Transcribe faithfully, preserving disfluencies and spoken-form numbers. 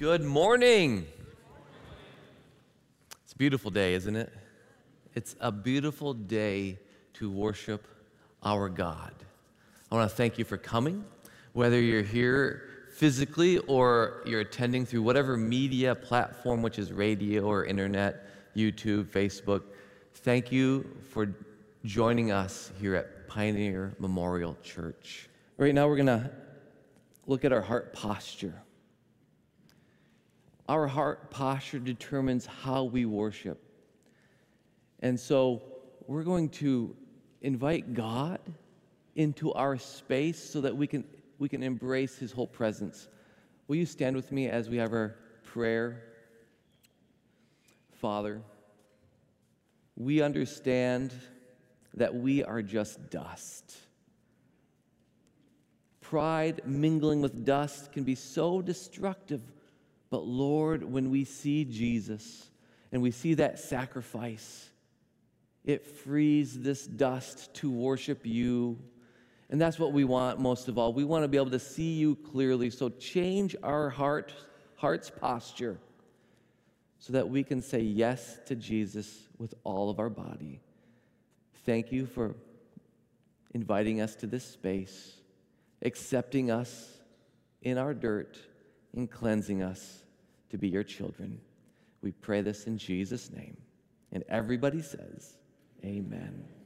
Good morning. It's a beautiful day, isn't it? It's a beautiful day to worship our God. I want to thank you for coming, whether you're here physically or you're attending through whatever media platform, which is radio or internet, YouTube, Facebook. Thank you for joining us here at Pioneer Memorial Church. Right now, we're going to look at our heart posture. Our heart posture determines how we worship. And so we're going to invite God into our space so that we can we can embrace his whole presence. Will you stand with me as we have our prayer? Father, we understand that we are just dust. Pride mingling with dust can be so destructive. But Lord, when we see Jesus and we see that sacrifice, it frees this dust to worship you. And that's what we want most of all. We want to be able to see you clearly. So change our heart, heart's posture so that we can say yes to Jesus with all of our body. Thank you for inviting us to this space, accepting us in our dirt, and cleansing us to be your children. We pray this in Jesus' name. And everybody says, amen.